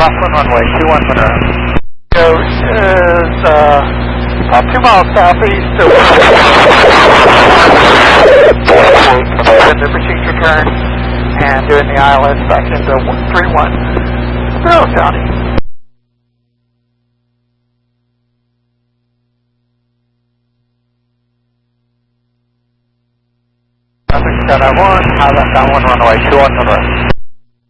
Crosswind runway 21 Monroe. So is about 2 miles southeast of the procedure turn and doing the ILS back into 31 Monroe County. Skydive 1, Highland down 1 runway 21 Monroe.